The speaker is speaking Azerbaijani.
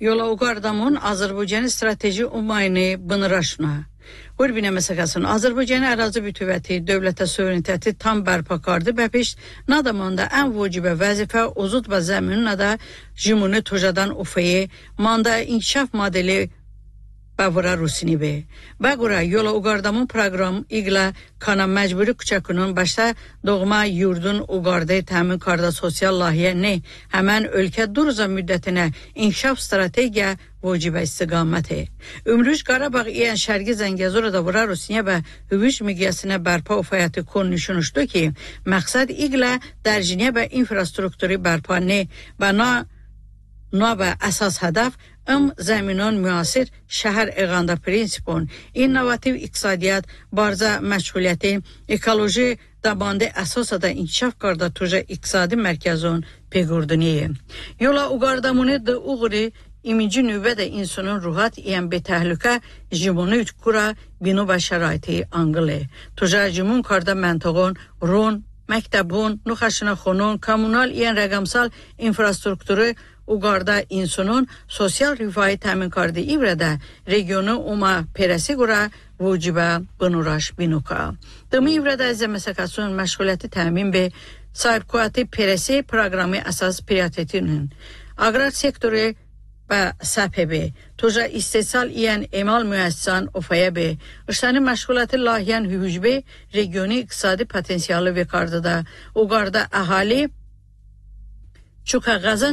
Yola uqardamın Azərbaycan strateji umayını bınıraşına. Urbinə məsəkasının Azərbaycan ərazi bütövləti, dövlətə suvereniteti tam bərpa qardı və peş nadamanda ən vacibə vəzifə uzud və zəminə də jümuni tojadan ufayı manda inkişaf modeli Bavura Rusini be. Bəqura yola uqardamın proqram iqlə kana məcburi küçəkunun başda doğma yurdun uqardı təmin qarda sosial layihə ne həmən ölkə duruza müddətinə inkişaf strategiya vacibə istiqaməti. Ümrüş Qarabağ iən şərqi Zəngəzurda Bavura Rusiniyə və hüvüş miqyasına bərpa ufayatı konuşulmuşdu ki, məqsəd iqlə dərciniyə və infrastrukturu bərpa ne və na əsas hədəf zəminun müasir şəhər eğanda prinsipun, innovativ iqtisadiyyat, barza məşğuliyyəti, ekoloji dabandı əsasada inkişaf qarda tuja iqtisadi mərkəzun pegurduniye. Yola uqardamını da uğri İminci nüvədə insanın ruhat iən be təhlükə jimunu kura binu və şəraiti angılı. Tuja jimun qarda məntəqon, ron, məktəbun, nuxaşına xonun, kommunal iən rəqamsal infrastrukturu uqarda insanın sosial rifahı təmin qardı ivrədə regionu uma perəsi qura vacibə bınuraş binuka. Dımi ivrədə əzəməsəkasının məşğuliyyəti təmin be sahib kuatı perəsi proqramı əsas prioritetinin. Agrar sektoru və səpəbi, tuja istehsal iən emal müəssisan ofaya be, ıştani məşğuliyyəti lahiyyən hüvücbe regioni iqtisadi potensiyalı və qardıda uqarda əhali Çuqa Qazan